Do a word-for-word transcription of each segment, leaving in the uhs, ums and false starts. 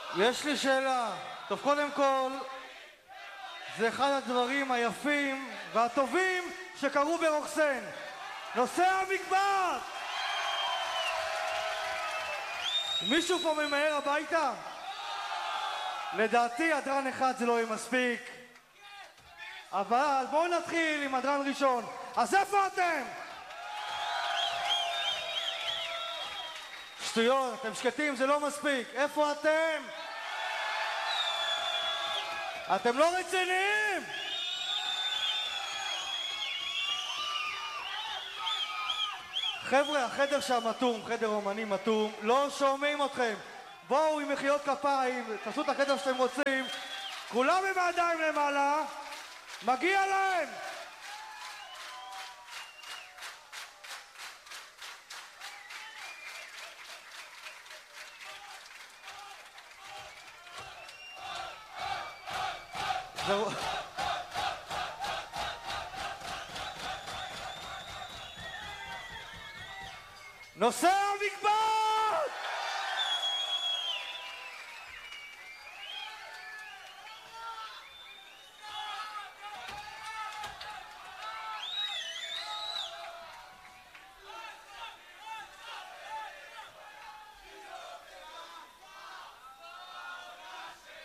יש לי שאלה. טוב, קודם כל, זה אחד הדברים היפים והטובים שקרו ברוקסן. נושא המקבט! מישהו פה ממהר הביתה? לדעתי הדרן אחד זה לא יהיה מספיק. אבל בואו נתחיל עם הדרן ראשון. אז איפה אתם? שטויות, אתם שקטים, זה לא מספיק. איפה אתם? אתם לא רציניים! חבר'ה, החדר שם מתום, חדר אומני מתום, לא שומעים אתכם. בואו עם מחיאות כפיים, תעשו את החדר שאתם רוצים. כולם עם הידיים למעלה, מגיע להם! זהו. נושא המקבט!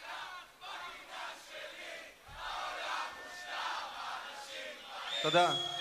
תודה.